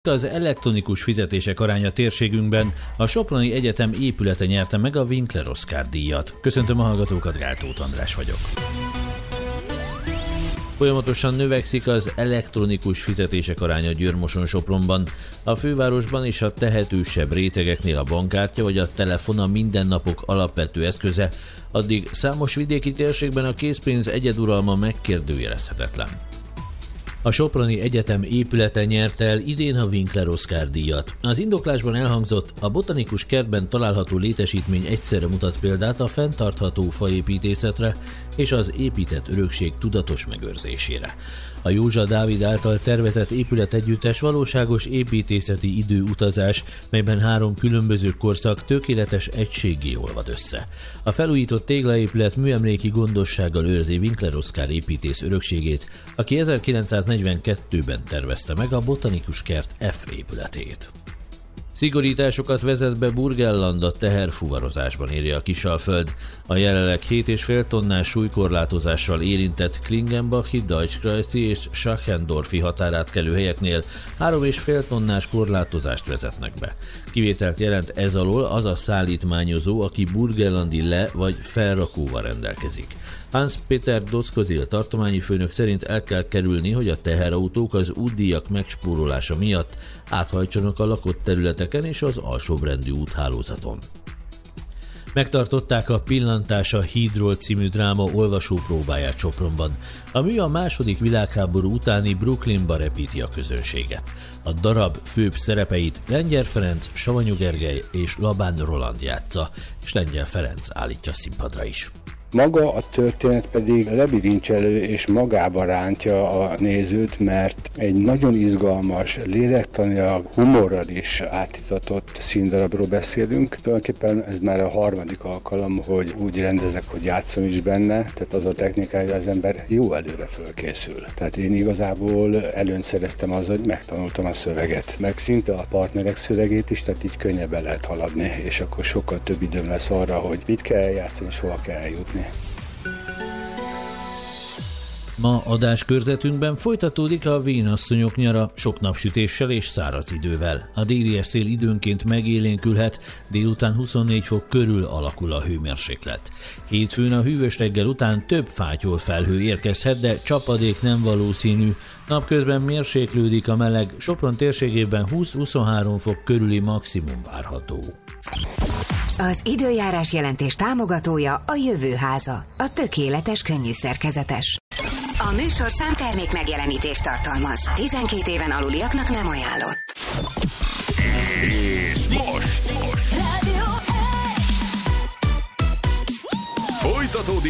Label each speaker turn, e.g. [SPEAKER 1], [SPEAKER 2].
[SPEAKER 1] Az elektronikus fizetések aránya térségünkben a Soproni Egyetem épülete nyerte meg a Winkler Oscar díjat. Köszöntöm a hallgatókat, Gál Tóth András vagyok. Folyamatosan növekszik az elektronikus fizetések aránya Győr-Moson-Sopronban. A fővárosban és a tehetősebb rétegeknél a bankkártya vagy a telefon a mindennapok alapvető eszköze, addig számos vidéki térségben a készpénz egyeduralma megkérdőjelezhetetlen. A Soproni Egyetem épülete nyerte el idén a Winkler Oscar díjat. Az indoklásban elhangzott, a botanikus kertben található létesítmény egyszerre mutat példát a fenntartható faépítészetre és az épített örökség tudatos megőrzésére. A Józsa Dávid által tervezett épületegyüttes valóságos építészeti időutazás, melyben 3 különböző korszak tökéletes egységgé olvad össze. A felújított téglaépület műemléki gondossággal őrzi Winkler Oscar építész örökségét, aki 1942-ben tervezte meg a botanikus kert F épületét. Szigorításokat vezet be Burgenland a teherfuvarozásban, írja a Kisalföld. A jelenleg 7,5 tonnás súlykorlátozással érintett Klingenbachi, Deutschkreuzi és Schachendorfi határátkelő helyeknél 3,5 tonnás korlátozást vezetnek be. Kivételt jelent ez alól az a szállítmányozó, aki burgenlandi vagy felrakóval rendelkezik. Hans-Peter Doszkozil tartományi főnök szerint el kell kerülni, hogy a teherautók az útdíjak megspórolása miatt áthajtsanak a lakott területeken és az alsóbrendű úthálózaton. Megtartották a Pillantás a hídról című dráma olvasópróbáját Sopronban. A mű a II. Világháború utáni Brooklynba repíti a közönséget. A darab főbb szerepeit Lengyel Ferenc, Savanyú Gergely és Labán Roland játsza, és Lengyel Ferenc állítja színpadra is.
[SPEAKER 2] Maga a történet pedig labirincskelő és magába rántja a nézőt, mert egy nagyon izgalmas, lélektanilag humorral is átitatott színdarabról beszélünk. Tulajdonképpen ez már a 3. alkalom, hogy úgy rendezek, hogy játszom is benne, tehát az a technikája, hogy az ember jó előre fölkészül. Tehát én igazából előnyt szereztem azzal, hogy megtanultam a szöveget, meg szinte a partnerek szövegét is, tehát így könnyebben lehet haladni, és akkor sokkal több időm lesz arra, hogy mit kell játszani, és hova kell eljutni.
[SPEAKER 1] Ma adáskörzetünkben folytatódik a vénasszonyok nyara, sok napsütéssel és száraz idővel. A délies szél időnként megélénkülhet, délután 24 fok körül alakul a hőmérséklet. Hétfőn a hűvös reggel után több fátyol felhő érkezhet, de csapadék nem valószínű. Napközben mérséklődik a meleg, Sopron térségében 20-23 fok körüli maximum várható.
[SPEAKER 3] Az időjárás jelentés támogatója a Jövőháza, a tökéletes könnyű szerkezetes. A műsor számtermék megjelenítést tartalmaz. 12 éven aluliaknak nem ajánlott.
[SPEAKER 4] És most! Rádió! Folytatódik